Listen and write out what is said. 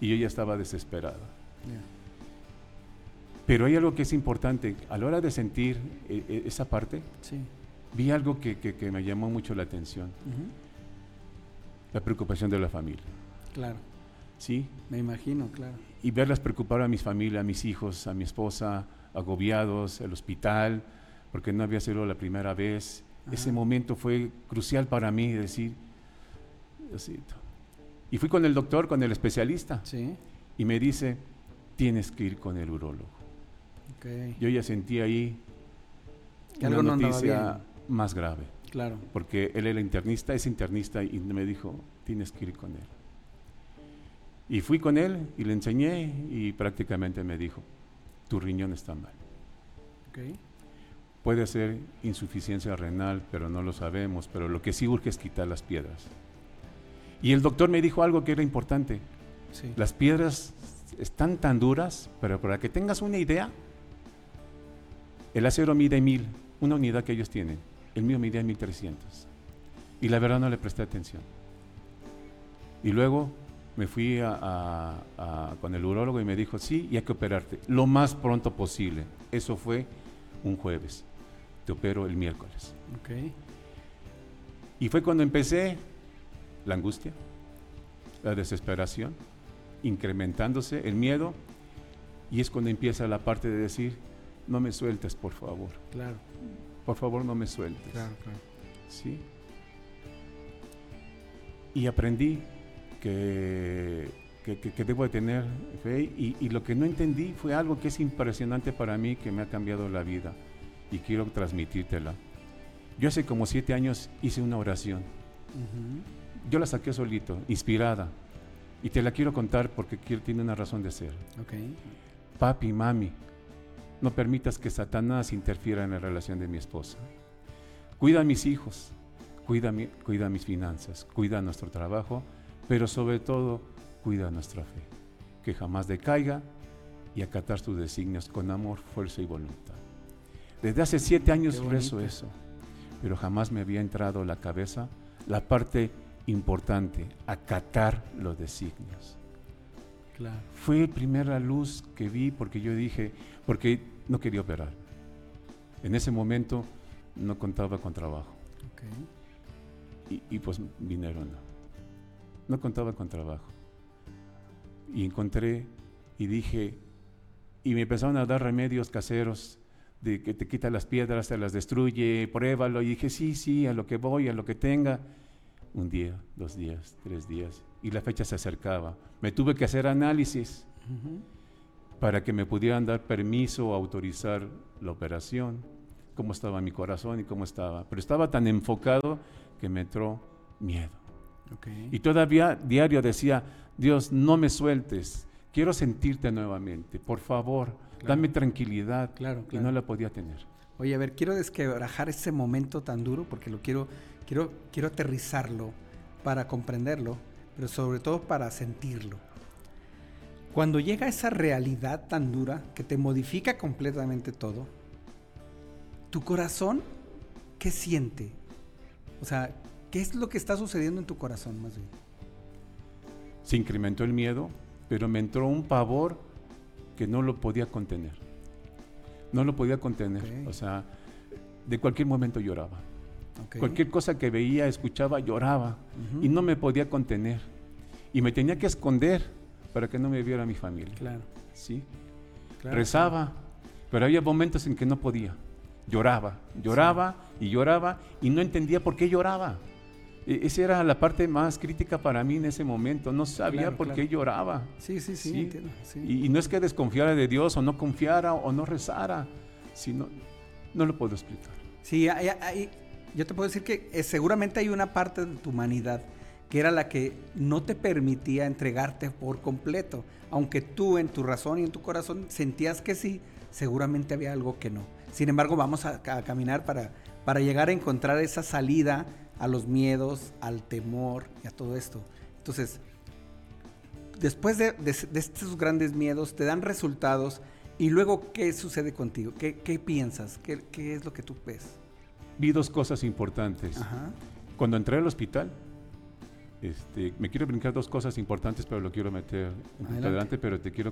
Y yo ya estaba desesperado. Yeah. Pero hay algo que es importante. A la hora de sentir esa parte, Sí. vi algo que me llamó mucho la atención. Uh-huh. La preocupación de la familia. Claro. ¿Sí? Me imagino, claro. Y verlas preocupar a mi familia, a mis hijos, a mi esposa, agobiados, al hospital, porque no había sido la primera vez. Ajá. Ese momento fue crucial para mí, decir, Diosito. Y fui con el doctor, con el especialista, Sí. y me dice, tienes que ir con el urólogo. Okay. Yo ya sentí ahí Que una algo no andaba noticia bien. más grave, Claro. porque él era internista, es internista, y me dijo, tienes que ir con él. Y fui con él y le enseñé y prácticamente me dijo, tu riñón está mal. Okay. Puede ser insuficiencia renal, pero no lo sabemos, pero lo que sí urge es quitar las piedras. Y el doctor me dijo algo que era importante. Sí. Las piedras están tan duras, pero para que tengas una idea, el acero mide 1000, una unidad que ellos tienen. El mío mide 1300. Y la verdad no le presté atención. Y luego me fui con el urólogo y me dijo, sí, y hay que operarte lo más pronto posible. Eso fue un jueves. Te opero el miércoles. Okay. Y fue cuando empecé la angustia, la desesperación, incrementándose el miedo, y es cuando empieza la parte de decir, no me sueltes, por favor. Claro. Por favor, no me sueltes. Claro, claro. ¿Sí? Y aprendí que debo de tener fe, y lo que no entendí fue algo que es impresionante para mí, que me ha cambiado la vida, y quiero transmitírtela. Yo hace como 7 años hice una oración. Uh-huh. Yo la saqué solito, inspirada, y te la quiero contar porque tiene una razón de ser. Okay. Papi, mami, no permitas que Satanás interfiera en la relación de mi esposa. Cuida a mis hijos, cuida mis finanzas, cuida nuestro trabajo, pero sobre todo, cuida nuestra fe. Que jamás decaiga, y acatar tus designios con amor, fuerza y voluntad. Desde hace 7 años rezo eso, pero jamás me había entrado a la cabeza la parte importante, acatar los designios. Claro. Fue la primera luz que vi, porque yo dije, porque no quería operar. En ese momento no contaba con trabajo. Okay. Y pues dinero no contaba con trabajo. Y encontré y dije, y me empezaron a dar remedios caseros, de que te quita las piedras, te las destruye, pruébalo. Y dije, sí, a lo que voy, a lo que tenga. 1 día, 2 días, 3 días, y la fecha se acercaba. Me tuve que hacer análisis para que me pudieran dar permiso o autorizar la operación, cómo estaba mi corazón y cómo estaba. Pero estaba tan enfocado que me entró miedo. Okay. Y todavía diario decía, Dios, no me sueltes, quiero sentirte nuevamente, por favor, dame tranquilidad. Claro. Y no la podía tener. Oye, a ver, quiero desquebrajar ese momento tan duro porque lo quiero aterrizarlo para comprenderlo, pero sobre todo para sentirlo. Cuando llega esa realidad tan dura que te modifica completamente todo, tu corazón, ¿qué siente? O sea, ¿qué es lo que está sucediendo en tu corazón más bien? Se incrementó el miedo, pero me entró un pavor que no lo podía contener. No lo podía contener. Okay. O sea, de cualquier momento lloraba. Okay. Cualquier cosa que veía, escuchaba, lloraba. Y no me podía contener. Y me tenía que esconder para que no me viera mi familia. Claro. ¿Sí? Claro. Rezaba, pero había momentos en que no podía. Lloraba y lloraba, y no entendía por qué lloraba. Esa era la parte más crítica para mí en ese momento. No sabía por qué lloraba. Sí, entiendo. Sí. Y no es que desconfiara de Dios, o no confiara, o no rezara, sino, no lo puedo explicar. Sí, yo te puedo decir que seguramente hay una parte de tu humanidad que era la que no te permitía entregarte por completo. Aunque tú en tu razón y en tu corazón sentías que sí, seguramente había algo que no. Sin embargo, vamos a caminar para llegar a encontrar esa salida a los miedos, al temor y a todo esto. Entonces, después de estos grandes miedos, te dan resultados, y luego, ¿qué sucede contigo? ¿Qué piensas? ¿Qué es lo que tú ves? Vi 2 cosas importantes. Ajá. Cuando entré al hospital, Me quiero brincar dos cosas importantes, pero lo quiero meter Adelante. adelante, pero te quiero